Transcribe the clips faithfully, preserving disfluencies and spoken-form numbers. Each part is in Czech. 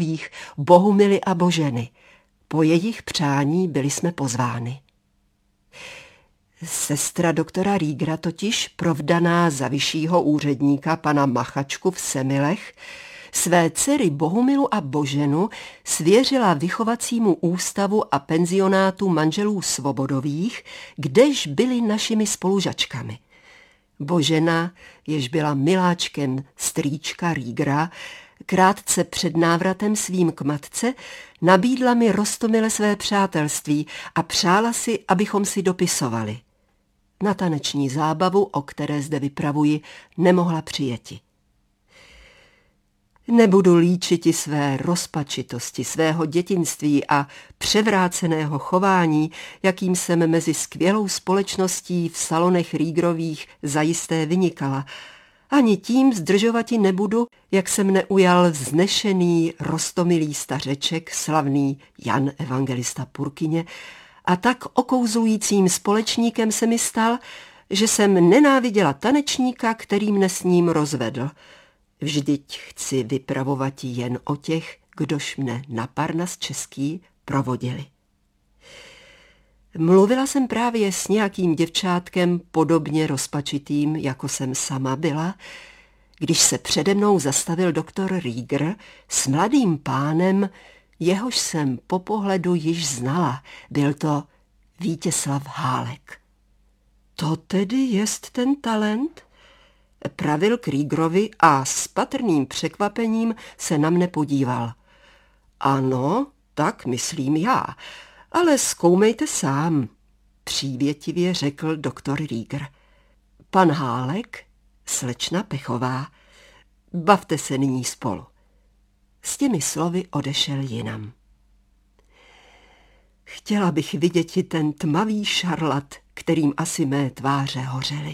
Rýgrových, Bohumily a Boženy. Po jejich přání byli jsme pozvány. Sestra doktora Rýgra totiž, provdaná za vyššího úředníka pana Machačku v Semilech, své dcery Bohumilu a Boženu svěřila vychovacímu ústavu a penzionátu manželů Svobodových, kdež byli našimi spolužačkami. Božena, jež byla miláčkem strýčka Rýgra, krátce před návratem svým k matce nabídla mi roztomile své přátelství a přála si, abychom si dopisovali. Na taneční zábavu, o které zde vypravuji, nemohla přijeti. Nebudu líčiti své rozpačitosti, svého dětinství a převráceného chování, jakým jsem mezi skvělou společností v salonech Rýgrových zajisté vynikala. Ani tím zdržovati nebudu, jak jsem neujal vznešený, roztomilý stařeček, slavný Jan Evangelista Purkyně, a tak okouzlujícím společníkem se mi stal, že jsem nenáviděla tanečníka, který mne s ním rozvedl. Vždyť chci vypravovati jen o těch, kdož mne na Parnas český provodili. Mluvila jsem právě s nějakým děvčátkem podobně rozpačitým, jako jsem sama byla, když se přede mnou zastavil doktor Rýgr s mladým pánem, jehož jsem po pohledu již znala. Byl to Vítězslav Hálek. To tedy jest ten talent? Pravil k Rýgrovi a s patrným překvapením se na mne podíval. Ano, tak myslím já, ale zkoumejte sám, přívětivě řekl doktor Rýgr. Pan Hálek, slečna Pechová, bavte se nyní spolu. S těmi slovy odešel jinam. Chtěla bych viděti ten tmavý šarlat, kterým asi mé tváře hořely.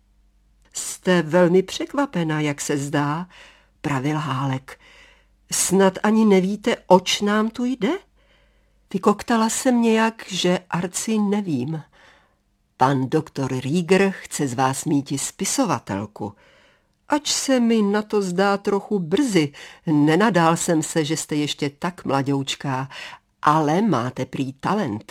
Jste velmi překvapena, jak se zdá, pravil Hálek. Snad ani nevíte, oč nám tu jde? Vykoktala jsem nějak, že arci nevím. Pan doktor Rýgr chce z vás míti spisovatelku. Ač se mi na to zdá trochu brzy, nenadál jsem se, že jste ještě tak mladoučká, ale máte prý talent.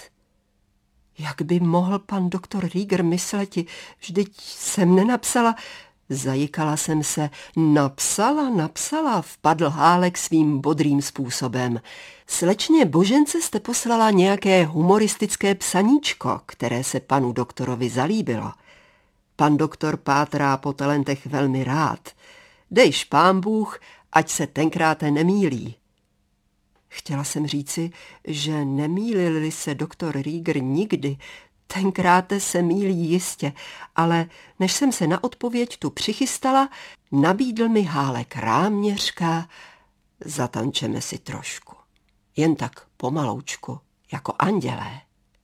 Jak by mohl pan doktor Rýgr mysleti, vždyť jsem nenapsala, zajikala jsem se, napsala, napsala, vpadl Hálek svým bodrým způsobem. Slečně Božence jste poslala nějaké humoristické psaníčko, které se panu doktorovi zalíbilo. Pan doktor pátrá po talentech velmi rád. Dejš pán Bůh, ať se tenkrát nemýlí. Chtěla jsem říci, že nemýlil se doktor Rýgr nikdy, tenkrát se mýlí jistě, ale než jsem se na odpověď tu přichystala, nabídl mi Hálek ráměřka, zatančeme si trošku. Jen tak pomaloučku, jako andělé.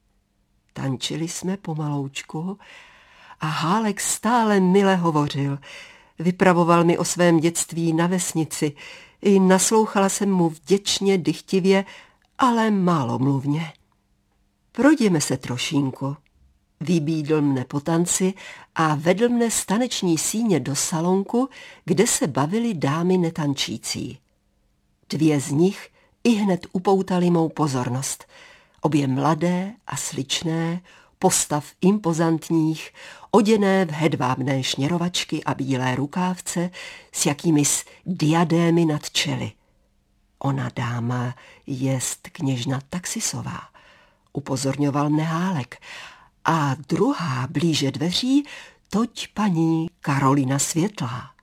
Tančili jsme pomaloučku a Hálek stále mile hovořil. Vypravoval mi o svém dětství na vesnici. I naslouchala jsem mu vděčně, dychtivě, ale málomluvně. Projděme se trošínku. Vybídl mne po tanci a vedl mne z taneční síně do salonku, kde se bavily dámy netančící. Dvě z nich ihned upoutaly mou pozornost. Obě mladé a sličné, postav impozantních, oděné v hedvábné šněrovačky a bílé rukávce s jakýmis diadémy nad čely. Ona dáma jest kněžna Taxisová, upozorňoval mne Hálek, a druhá blíže dveří, toť paní Karolina Světlá.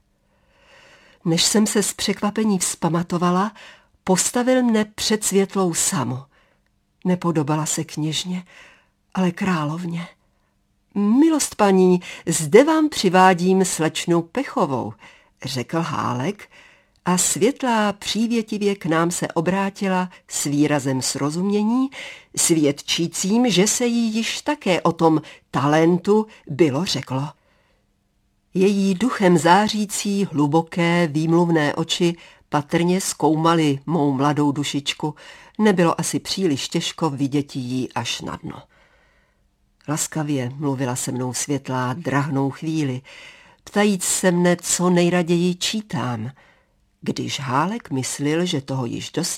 Než jsem se z překvapení vzpamatovala, postavil mne před Světlou samu. Nepodobala se kněžně, ale královně. Milost paní, zde vám přivádím slečnu Pechovou, řekl Hálek, a Světlá přívětivě k nám se obrátila s výrazem srozumění, svědčícím, že se jí již také o tom talentu bylo řeklo. Její duchem zářící, hluboké, výmluvné oči patrně zkoumaly mou mladou dušičku. Nebylo asi příliš těžko viděti jí až na dno. Laskavě mluvila se mnou Světlá drahnou chvíli, ptajíc se mne, co nejraději čítám. Když Hálek myslil, že toho již dost